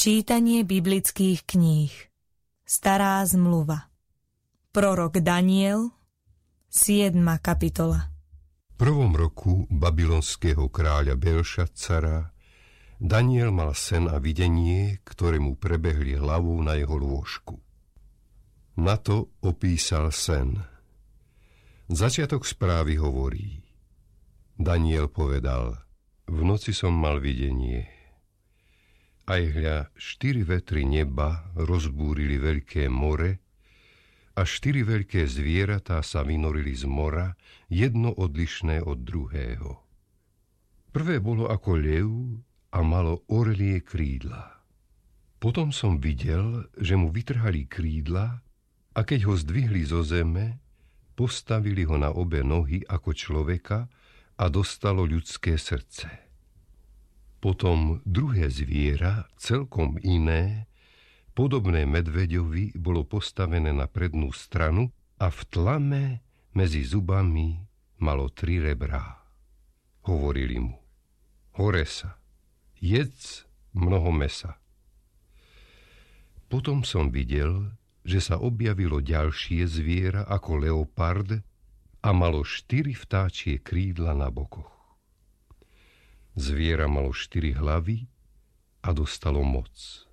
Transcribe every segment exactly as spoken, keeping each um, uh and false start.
Čítanie biblických kníh. Stará zmluva. Prorok Daniel, siedma kapitola. V prvom roku babylonského kráľa Belšacara Daniel mal sen a videnie, ktoré mu prebehli hlavou na jeho lôžku. Na to opísal sen. Začiatok správy hovorí: Daniel povedal: v noci som mal videnie. Aj hľa, štyri vetry neba rozbúrili veľké more a štyri veľké zvieratá sa vynorili z mora, jedno odlišné od druhého. Prvé bolo ako lev a malo orlie krídla. Potom som videl, že mu vytrhali krídla a keď ho zdvihli zo zeme, postavili ho na obe nohy ako človeka a dostalo ľudské srdce. Potom druhé zviera, celkom iné, podobné medveďovi, bolo postavené na prednú stranu a v tlame medzi zubami malo tri rebrá. Hovorili mu: hore sa, jedz mnoho mesa. Potom som videl, že sa objavilo ďalšie zviera ako leopard a malo štyri vtáčie krídla na bokoch. Zviera malo štyri hlavy a dostalo moc.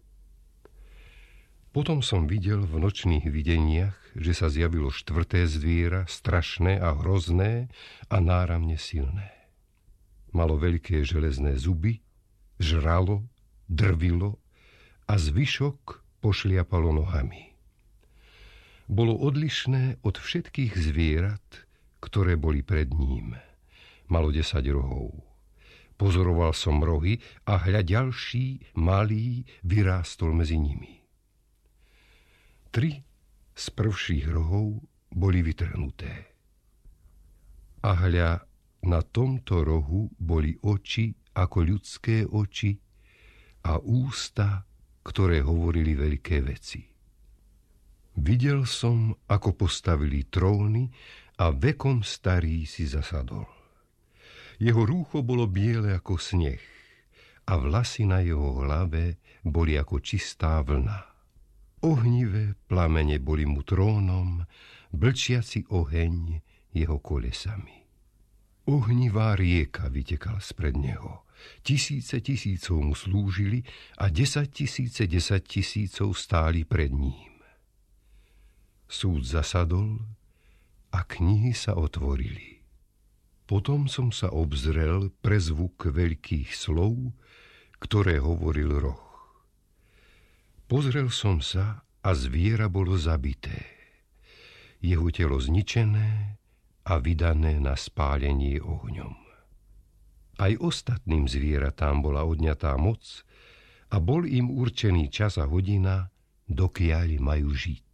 Potom som videl v nočných videniach, že sa zjavilo štvrté zviera, strašné a hrozné a náramne silné. Malo veľké železné zuby, žralo, drvilo a zvyšok pošliapalo nohami. Bolo odlišné od všetkých zvierat, ktoré boli pred ním. Malo desať rohov. Pozoroval som rohy a hľa ďalší, malý, vyrástol medzi nimi. Tri z prvších rohov boli vytrhnuté. A hľa, na tomto rohu boli oči ako ľudské oči a ústa, ktoré hovorili veľké veci. Videl som, ako postavili tróny a vekom starý si zasadol. Jeho rúcho bolo biele ako sneh a vlasy na jeho hlave boli ako čistá vlna. Ohnivé plamene boli mu trónom, blčiaci oheň jeho kolesami. Ohnivá rieka vytekala spred neho. Tisíce tisícov mu slúžili a desať tisíce desať tisícov stáli pred ním. Súd zasadol a knihy sa otvorili. Potom som sa obzrel pre zvuk veľkých slov, ktoré hovoril roh. Pozrel som sa a zviera bolo zabité, jeho telo zničené a vydané na spálenie ohňom. Aj ostatným zvieratám bola odňatá moc a bol im určený čas a hodina, dokiaľ majú žiť.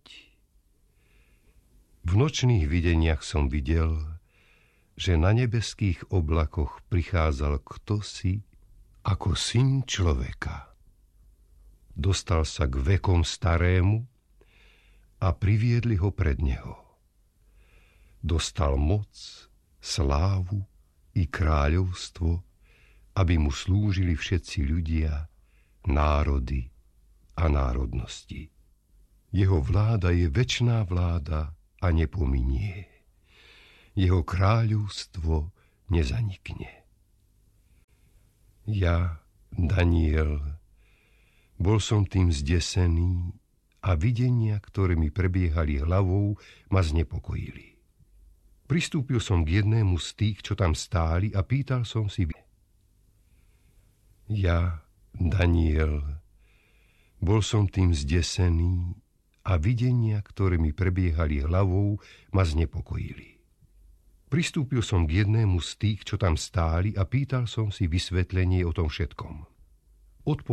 V nočných videniach som videl, že na nebeských oblakoch prichádzal ktosi ako syn človeka. Dostal sa k vekom starému a priviedli ho pred neho. Dostal moc, slávu i kráľovstvo, aby mu slúžili všetci ľudia, národy a národnosti. Jeho vláda je večná vláda a nepominie. Jeho kráľovstvo nezanikne. Ja, Daniel, bol som tým zdesený a videnia, ktoré mi prebiehali hlavou, ma znepokojili. Pristúpil som k jednému z tých, čo tam stáli, a pýtal som si: Ja, Daniel, bol som tým zdesený a videnia, ktoré mi prebiehali hlavou, ma znepokojili. Pristúpil som k jednému z tých, čo tam stáli, a pýtal som si vysvetlenie o tom všetkom. Odpo-